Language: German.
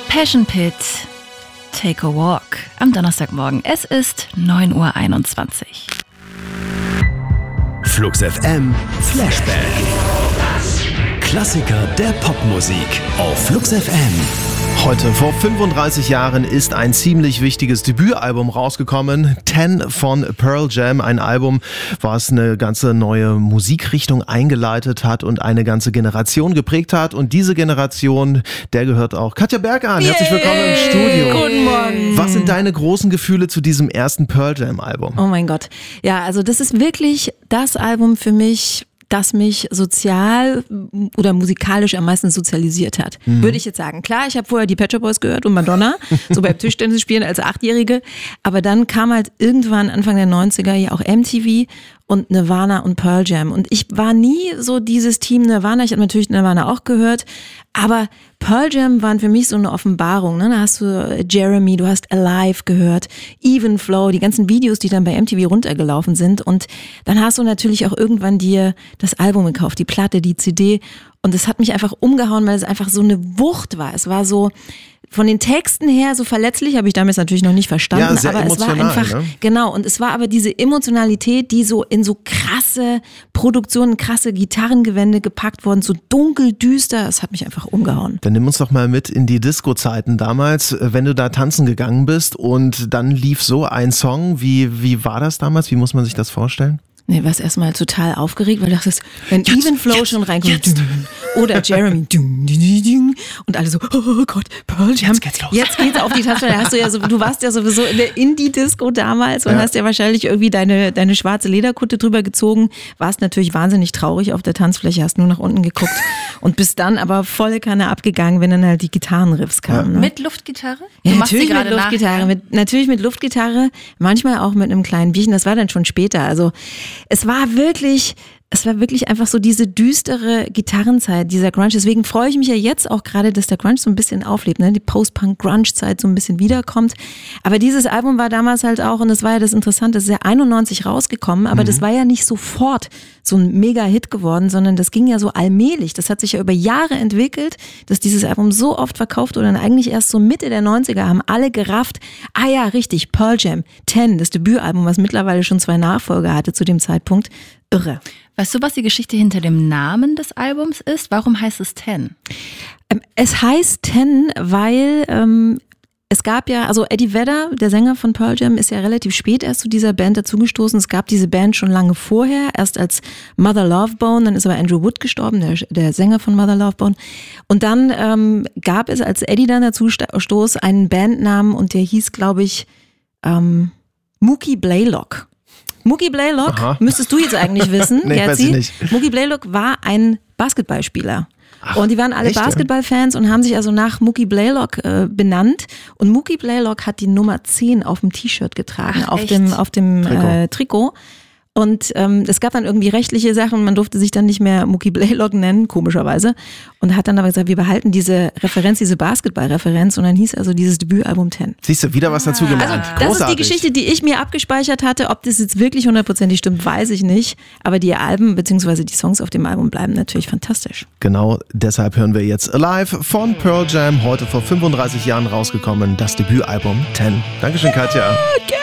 Passion Pit, Take a Walk am Donnerstagmorgen. Es ist 9:21 Uhr. Flux FM Flashback. Klassiker der Popmusik auf Flux FM. Heute vor 35 Jahren ist ein ziemlich wichtiges Debütalbum rausgekommen. 10 von Pearl Jam. Ein Album, was eine ganze neue Musikrichtung eingeleitet hat und eine ganze Generation geprägt hat. Und diese Generation, der gehört auch Katja Berg an. Herzlich willkommen im Studio. Guten Morgen. Was sind deine großen Gefühle zu diesem ersten Pearl Jam Album? Oh mein Gott. Ja, also das ist wirklich das Album für mich, das mich sozial oder musikalisch am meisten sozialisiert hat, würde ich jetzt sagen. Klar, ich habe vorher die Pet Shop Boys gehört und Madonna, so beim Tischtennis spielen als 8-Jährige, aber dann kam halt irgendwann Anfang der 90er ja auch MTV und Nirvana und Pearl Jam. Und ich war nie so dieses Team Nirvana, ich habe natürlich Nirvana auch gehört, aber Pearl Jam waren für mich so eine Offenbarung. Ne? Da hast du Jeremy, du hast Alive gehört, Even Flow, die ganzen Videos, die dann bei MTV runtergelaufen sind. Und dann hast du natürlich auch irgendwann dir das Album gekauft, die Platte, die CD. Und es hat mich einfach umgehauen, weil es einfach so eine Wucht war. Es war so von den Texten her so verletzlich, habe ich damals natürlich noch nicht verstanden, ja, sehr aber es war einfach, ne? Genau, und es war aber diese Emotionalität, die so in so krasse Produktionen, krasse Gitarrengewände gepackt wurden, so dunkel, düster, es hat mich einfach umgehauen. Dann nimm uns doch mal mit in die Disco-Zeiten damals, wenn du da tanzen gegangen bist und dann lief so ein Song, wie war das damals, wie muss man sich das vorstellen? Nee, warst erstmal total aufgeregt, weil du dachtest, wenn Even Flow schon reinkommt, oder Jeremy, und alle so, oh Gott, Pearl Jam, jetzt geht's auf die Taste. Da hast du ja so, du warst ja sowieso in der Indie-Disco damals und hast ja wahrscheinlich irgendwie deine schwarze Lederkutte drüber gezogen, warst natürlich wahnsinnig traurig auf der Tanzfläche, hast nur nach unten geguckt und bist dann aber volle Kanne abgegangen, wenn dann halt die Gitarrenriffs kamen. Ne? Mit Luftgitarre? Ja, natürlich mit Luftgitarre, natürlich mit Luftgitarre, manchmal auch mit einem kleinen Bierchen, das war dann schon später, also es war wirklich einfach so diese düstere Gitarrenzeit, dieser Grunge. Deswegen freue ich mich ja jetzt auch gerade, dass der Grunge so ein bisschen auflebt, ne? Die Post-Punk-Grunge-Zeit so ein bisschen wiederkommt. Aber dieses Album war damals halt auch, und das war ja das Interessante, es ist ja 91 rausgekommen, aber das war ja nicht sofort so ein Mega-Hit geworden, sondern das ging ja so allmählich. Das hat sich ja über Jahre entwickelt, dass dieses Album so oft verkauft wurde und eigentlich erst so Mitte der 90er haben alle gerafft, ah ja, richtig, Pearl Jam, 10, das Debütalbum, was mittlerweile schon 2 Nachfolger hatte zu dem Zeitpunkt. Irre. Weißt du, was die Geschichte hinter dem Namen des Albums ist? Warum heißt es 10? Es heißt 10, weil es gab ja, also Eddie Vedder, der Sänger von Pearl Jam, ist ja relativ spät erst zu dieser Band dazugestoßen. Es gab diese Band schon lange vorher, erst als Mother Love Bone, dann ist aber Andrew Wood gestorben, der Sänger von Mother Love Bone. Und dann gab es, als Eddie dann dazu stoß, einen Bandnamen und der hieß, glaube ich, Mookie Blaylock. Mookie Blaylock, Aha. müsstest du jetzt eigentlich wissen, Nee, weiß ich nicht. Mookie Blaylock war ein Basketballspieler. Und die waren alle echt, ja? Basketballfans und haben sich also nach Mookie Blaylock benannt. Und Mookie Blaylock hat die Nummer 10 auf dem T-Shirt getragen, Ach, auf echt? dem Trikot. Und es gab dann irgendwie rechtliche Sachen, man durfte sich dann nicht mehr Mookie Blaylock nennen, komischerweise. Und hat dann aber gesagt, wir behalten diese Referenz, diese Basketball-Referenz. Und dann hieß also dieses Debütalbum 10. Siehst du, wieder was dazu gelernt. Also das ist die Geschichte, die ich mir abgespeichert hatte. Ob das jetzt wirklich 100% stimmt, weiß ich nicht. Aber die Alben bzw. die Songs auf dem Album bleiben natürlich fantastisch. Genau, deshalb hören wir jetzt Alive von Pearl Jam, heute vor 35 Jahren rausgekommen, das Debütalbum 10. Dankeschön, Katja.